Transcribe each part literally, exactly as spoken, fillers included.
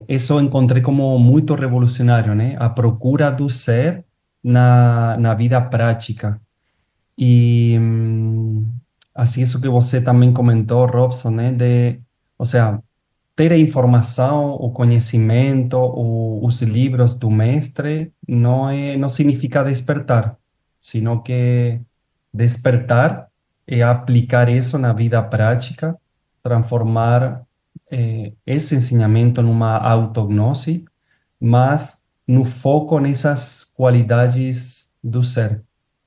isso eu encontrei como muito revolucionário, né? A procura do ser na, na vida prática. E hum, assim, isso que você também comentou, Robson, né? De, ou seja, ter a informação, o conhecimento, o, os livros do mestre não é, não significa despertar, sino que despertar é aplicar isso na vida prática, transformar eh, esse ensinamento numa autognose, mas no foco nessas qualidades do ser.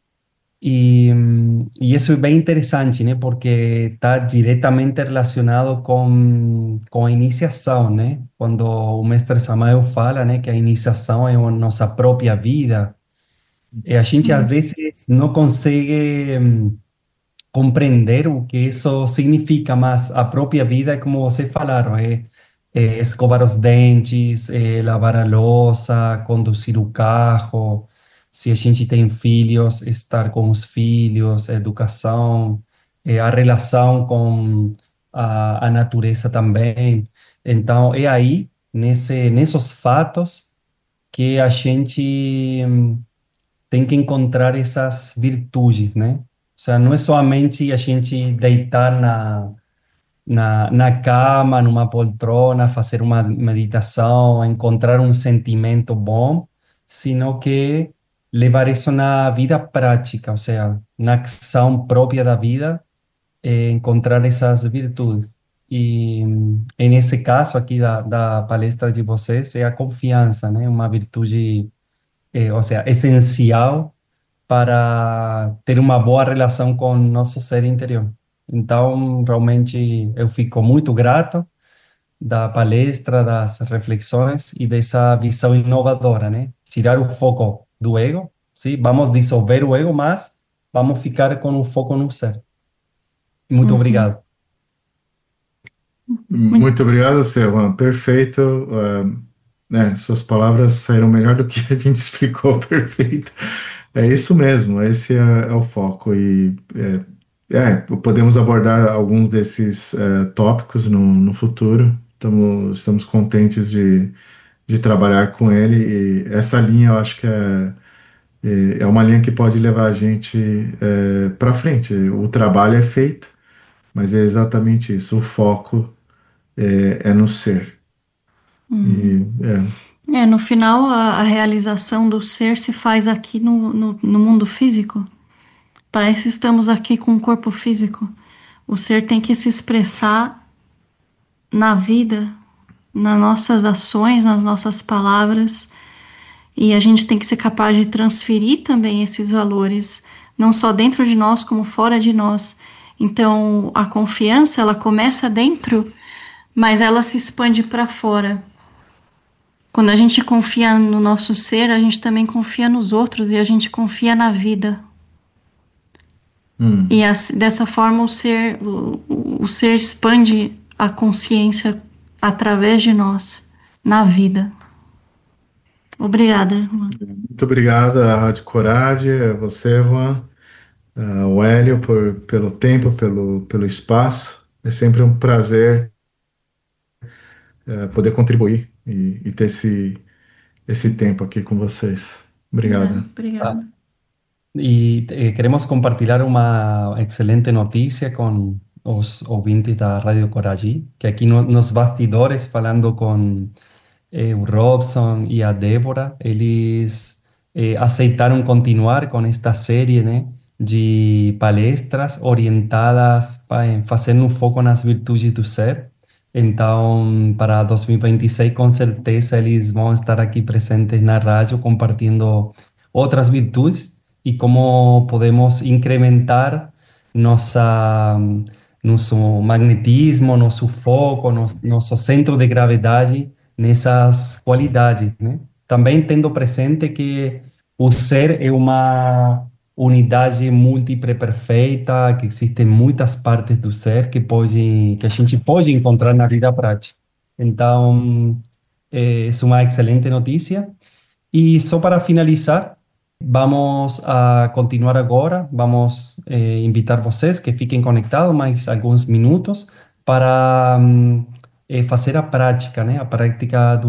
E, hum, e isso é bem interessante, né? Porque está diretamente relacionado com, com a iniciação, né? Quando o mestre Samael fala, né, que a iniciação é a nossa própria vida, e a gente às Hum. vezes não consegue hum, compreender o que isso significa, mas a própria vida é como vocês falaram, é, é escovar os dentes, é lavar a louça, conduzir o carro, se a gente tem filhos, estar com os filhos, educação, é a relação com a, a natureza também. Então, é aí, nesse, nesses fatos, que a gente hum, tem que encontrar essas virtudes, né? Ou seja, não é somente a gente deitar na, na, na cama, numa poltrona, fazer uma meditação, encontrar um sentimento bom, sino que levar isso na vida prática, ou seja, na ação própria da vida, eh, encontrar essas virtudes. E, e nesse caso aqui da, da palestra de vocês, é a confiança, né? Uma virtude, eh, ou seja, essencial para ter uma boa relação com o nosso ser interior. Então, realmente, eu fico muito grato da palestra, das reflexões e dessa visão inovadora, né? Tirar o foco do ego, sim? Vamos dissolver o ego, mas vamos ficar com o foco no ser. Muito Uhum. obrigado. Muito, Muito obrigado, Silvan. Perfeito. ah, né, suas palavras saíram melhor do que a gente explicou. Perfeito. É isso mesmo. Esse é, é o foco. E é, é, podemos abordar alguns desses é, tópicos no, no futuro. Estamos, estamos contentes de, de trabalhar com ele. E essa linha, eu acho que é, é é uma linha que pode levar a gente para frente. O trabalho é feito, mas é exatamente isso. O foco é, é no ser. uhum. E é, É, no final, a, a realização do ser se faz aqui no, no, no mundo físico. Para isso estamos aqui com o corpo físico. O ser tem que se expressar na vida, nas nossas ações, nas nossas palavras, e a gente tem que ser capaz de transferir também esses valores, não só dentro de nós, como fora de nós. Então, a confiança, ela começa dentro, mas ela se expande para fora. Quando a gente confia no nosso ser, a gente também confia nos outros e a gente confia na vida. E hum, assim, dessa forma o ser, o, o ser expande a consciência através de nós, na vida. Obrigada, irmã. muito obrigado à Rádio Corade, a você, Juan, ao Hélio, por, pelo tempo, pelo, pelo espaço. É sempre um prazer é, poder contribuir e, e ter esse, esse tempo aqui com vocês. É, Obrigado. Ah, obrigada. e eh, queremos compartilhar uma excelente notícia com os ouvintes da Rádio Coragem, que aqui no, nos bastidores, falando com eh, o Robson e a Débora, eles eh, aceitaram continuar com esta série, né, de palestras orientadas para fazer um foco nas virtudes do ser. Então, para dois mil e vinte e seis, com certeza, eles vão estar aqui presentes na rádio, compartilhando outras virtudes e como podemos incrementar nossa, nosso magnetismo, nosso foco, no- nosso centro de gravidade nessas qualidades, né? Também tendo presente que o ser é uma unidade múltipla perfeita, que existem muitas partes do ser que pode, que a gente pode encontrar na vida prática. Então, é é uma excelente notícia. E só para finalizar, vamos a continuar agora. Vamos eh, invitar vocês que fiquem conectados mais alguns minutos para hum, eh, fazer a prática, né? A prática do